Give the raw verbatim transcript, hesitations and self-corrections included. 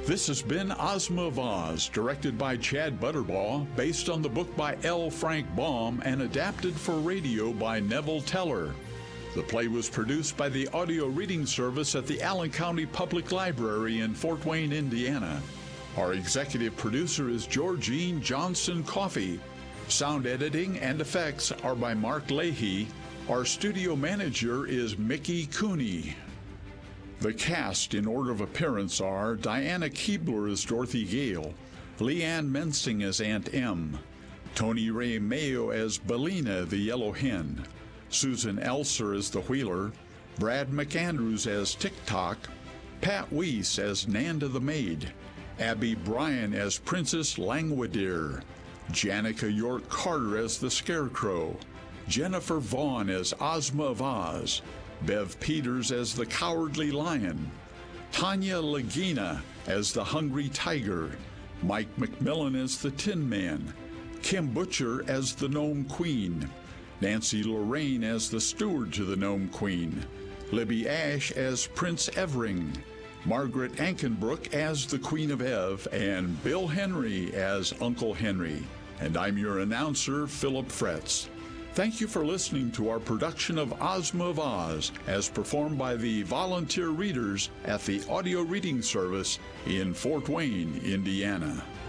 This has been Ozma of Oz, directed by Chad Butterbaugh, based on the book by L. Frank Baum, and adapted for radio by Neville Teller. The play was produced by the Audio Reading Service at the Allen County Public Library in Fort Wayne, Indiana. Our executive producer is Georgine Johnson Coffey. Sound editing and effects are by Mark Leahy. Our studio manager is Mickey Cooney. The cast in order of appearance are Diana Keebler as Dorothy Gale, Leanne Mensing as Aunt Em, Tony Ray Mayo as Bellina the Yellow Hen, Susan Elser as the Wheeler, Brad McAndrews as Tick-Tock, Pat Weiss as Nanda the Maid, Abby Bryan as Princess Langwidere, Janica York Carter as the Scarecrow, Jennifer Vaughn as Ozma of Oz, Bev Peters as the Cowardly Lion, Tanya Lagina as the Hungry Tiger, Mike McMillan as the Tin Man, Kim Butcher as the Gnome Queen, Nancy Lorraine as the Steward to the Gnome Queen, Libby Ash as Prince Evering, Margaret Ankenbrook as the Queen of Ev, and Bill Henry as Uncle Henry. And I'm your announcer, Philip Fretz. Thank you for listening to our production of Ozma of Oz, as performed by the volunteer readers at the Audio Reading Service in Fort Wayne, Indiana.